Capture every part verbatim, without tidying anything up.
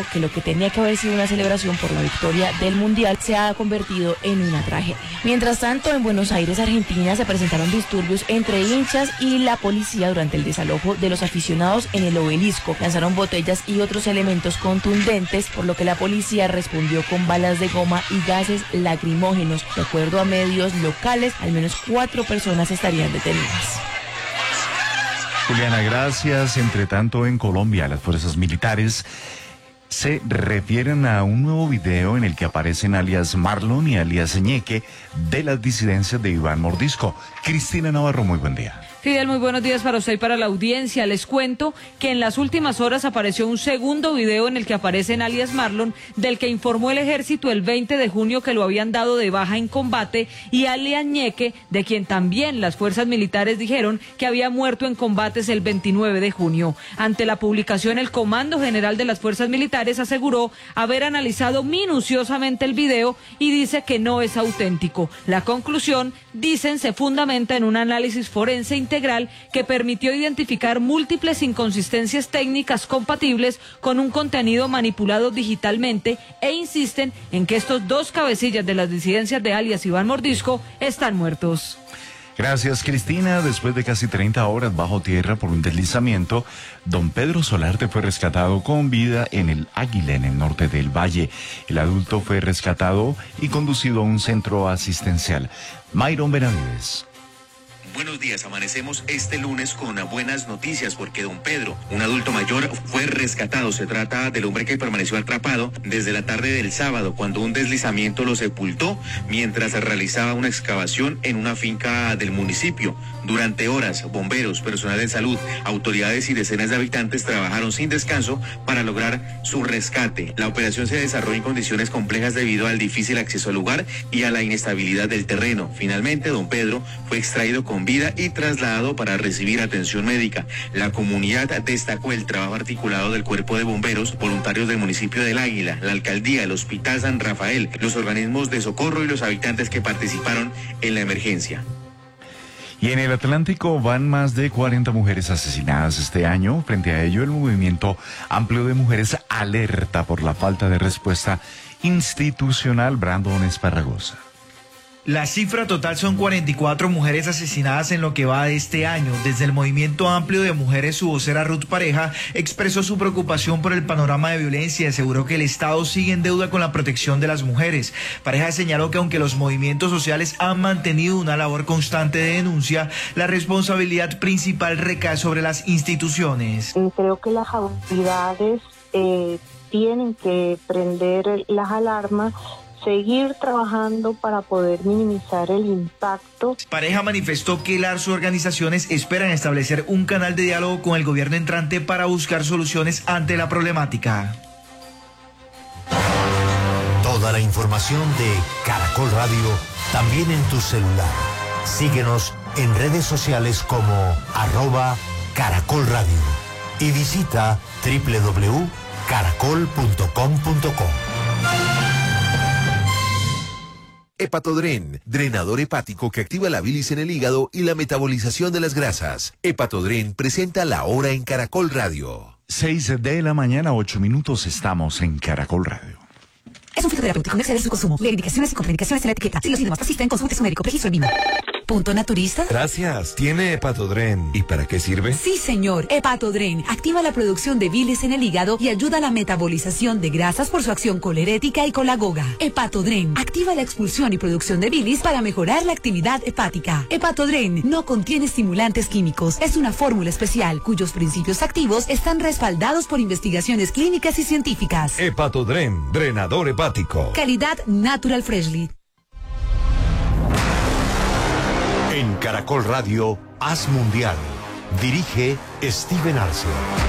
dijo que lo que tenía que haber sido una celebración por la victoria del Mundial se ha convertido en una tragedia. Mientras tanto, en Buenos Aires, Argentina, se presentaron disturbios entre hinchas y la policía durante el desalojo de los aficionados en el Obelisco. Lanzaron botellas y otros elementos contundentes, por lo que la policía respondió con balas de goma y gases lacrimógenos. De acuerdo a medios locales, al menos cuatro personas estarían detenidas. Juliana, gracias. Entre tanto, en Colombia, las fuerzas militares se refieren a un nuevo video en el que aparecen alias Marlon y alias Ñeque de las disidencias de Iván Mordisco. Cristina Navarro, muy buen día. Fidel, muy buenos días para usted y para la audiencia. Les cuento que en las últimas horas apareció un segundo video en el que aparecen alias Marlon, del que informó el ejército el veinte de junio que lo habían dado de baja en combate, y alias Ñeque, de quien también las fuerzas militares dijeron que había muerto en combates el veintinueve de junio. Ante la publicación, el Comando General de las Fuerzas Militares aseguró haber analizado minuciosamente el video y dice que no es auténtico. La conclusión, dicen, se fundamenta en un análisis forense integral que permitió identificar múltiples inconsistencias técnicas compatibles con un contenido manipulado digitalmente, e insisten en que estos dos cabecillas de las disidencias de alias Iván Mordisco están muertos. Gracias, Cristina. Después de casi treinta horas bajo tierra por un deslizamiento, don Pedro Solarte fue rescatado con vida en el Águila, en el norte del valle. El adulto fue rescatado y conducido a un centro asistencial. Mayron Benavides. Buenos días, amanecemos este lunes con buenas noticias porque don Pedro, un adulto mayor, fue rescatado. Se trata del hombre que permaneció atrapado desde la tarde del sábado, cuando un deslizamiento lo sepultó mientras realizaba una excavación en una finca del municipio. Durante horas, bomberos, personal de salud, autoridades y decenas de habitantes trabajaron sin descanso para lograr su rescate. La operación se desarrolló en condiciones complejas debido al difícil acceso al lugar y a la inestabilidad del terreno. Finalmente, don Pedro fue extraído con vida y trasladado para recibir atención médica. La comunidad destacó el trabajo articulado del Cuerpo de Bomberos, voluntarios del municipio del Águila, la alcaldía, el Hospital San Rafael, los organismos de socorro y los habitantes que participaron en la emergencia. Y en el Atlántico van más de cuarenta mujeres asesinadas este año. Frente a ello, el movimiento amplio de mujeres alerta por la falta de respuesta institucional. Brandon Esparragosa. La cifra total son cuarenta y cuatro mujeres asesinadas en lo que va de este año. Desde el movimiento amplio de mujeres, su vocera Ruth Pareja expresó su preocupación por el panorama de violencia y aseguró que el Estado sigue en deuda con la protección de las mujeres. Pareja señaló que aunque los movimientos sociales han mantenido una labor constante de denuncia, la responsabilidad principal recae sobre las instituciones. Creo que las autoridades eh, tienen que prender las alarmas, seguir trabajando para poder minimizar el impacto. Pareja manifestó que las organizaciones esperan establecer un canal de diálogo con el gobierno entrante para buscar soluciones ante la problemática. Toda la información de Caracol Radio también en tu celular. Síguenos en redes sociales como arroba Caracol Radio y visita doble u doble u doble u punto caracol punto com punto co. Hepatodren, drenador hepático que activa la bilis en el hígado y la metabolización de las grasas. Hepatodren presenta La Hora en Caracol Radio. seis de la mañana, ocho minutos, estamos en Caracol Radio. Es un fitoterapéutico, no excede su consumo. Lee indicaciones y contraindicaciones en la etiqueta. Si los síntomas persisten, consulte a su médico. Registro el mismo. ¿Punto naturista? Gracias. ¿Tiene Hepatodren? ¿Y para qué sirve? Sí, señor. Hepatodren activa la producción de bilis en el hígado y ayuda a la metabolización de grasas por su acción colerética y colagoga. Hepatodren activa la expulsión y producción de bilis para mejorar la actividad hepática. Hepatodren no contiene estimulantes químicos. Es una fórmula especial cuyos principios activos están respaldados por investigaciones clínicas y científicas. Hepatodren, drenador hepático. Calidad Natural Freshly. En Caracol Radio, Haz Mundial. Dirige Steven Arce.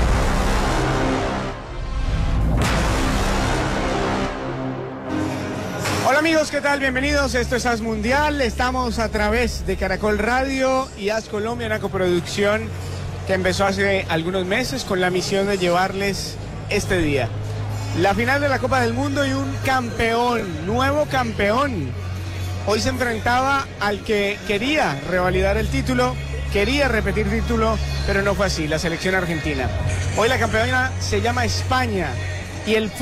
Hola amigos, ¿qué tal? Bienvenidos, esto es Haz Mundial. Estamos a través de Caracol Radio y Haz Colombia, una coproducción que empezó hace algunos meses con la misión de llevarles este día la final de la Copa del Mundo y un campeón, nuevo campeón. Hoy se enfrentaba al que quería revalidar el título, quería repetir título, pero no fue así, la selección argentina. Hoy la campeona se llama España y el